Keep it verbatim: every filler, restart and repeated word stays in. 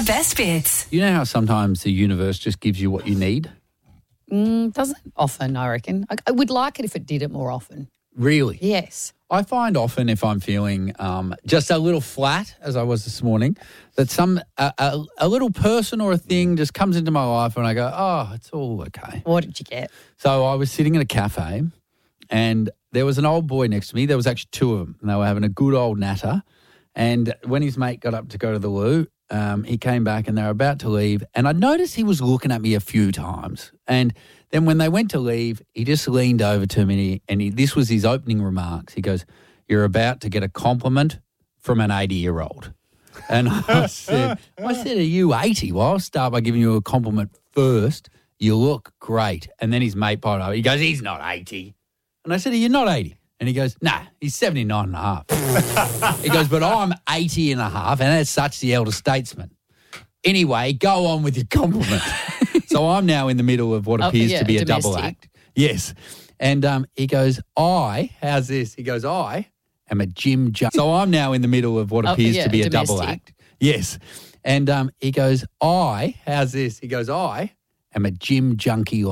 The best bits. You know how sometimes the universe just gives you what you need? Mm, doesn't often, I reckon. I, I would like it if it did it more often. Really? Yes. I find often if I'm feeling um, just a little flat, as I was this morning, that some a, a, a little person or a thing just comes into my life and I go, oh, it's all okay. What did you get? So I was sitting in a cafe and there was an old boy next to me. There was actually two of them and they were having a good old natter. And when his mate got up to go to the loo, um, he came back and they were about to leave. And I noticed he was looking at me a few times. And then when they went to leave, he just leaned over to me and he, this was his opening remarks. He goes, "You're about to get a compliment from an eighty-year-old." And I said, I said, "Are you eighty? Well, I'll start by giving you a compliment first. You look great." And then his mate popped up. He goes, "He's not eighty." And I said, "Are you not eighty?" And he goes, "Nah, he's seventy-nine and a half. He goes, "But I'm eighty and a half, and as such, the elder statesman." Anyway, go on with your compliment. So I'm now in the middle of what appears oh, yeah, to be a domestic. double act. Yes. And um, he goes, I, how's this? He goes, I am a gym junkie. So I'm now in the middle of what Oh, appears yeah, to be a domestic. double act. Yes. And um, he goes, I, how's this? He goes, I am a gym junkie